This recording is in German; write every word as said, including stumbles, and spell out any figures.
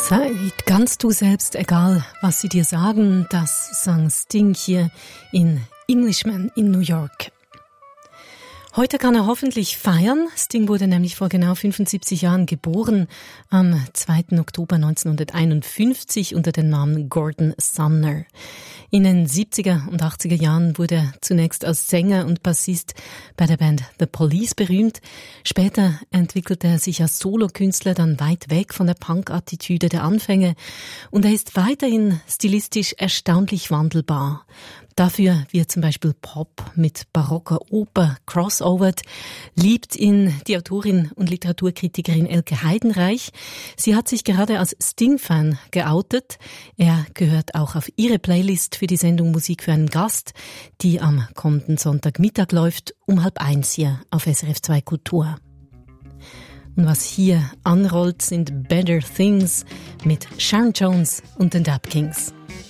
Seid ganz du selbst, egal was sie dir sagen, das sang Sting hier in Englishman in New York. Heute kann er hoffentlich feiern. Sting wurde nämlich vor genau fünfundsiebzig Jahren geboren, am zweiten Oktober neunzehnhunderteinundfünfzig unter dem Namen Gordon Sumner. In den siebziger und achtziger Jahren wurde er zunächst als Sänger und Bassist bei der Band The Police berühmt. Später entwickelte er sich als Solokünstler dann weit weg von der Punk-Attitüde der Anfänge und er ist weiterhin stilistisch erstaunlich wandelbar. Dafür, wie er zum Beispiel Pop mit barocker Oper crossovert, liebt ihn die Autorin und Literaturkritikerin Elke Heidenreich. Sie hat sich gerade als Sting-Fan geoutet. Er gehört auch auf ihre Playlist für die Sendung Musik für einen Gast, die am kommenden Sonntagmittag läuft, um halb eins hier auf S R F zwei Kultur. Und was hier anrollt, sind Better Things mit Sharon Jones und den Dap Kings.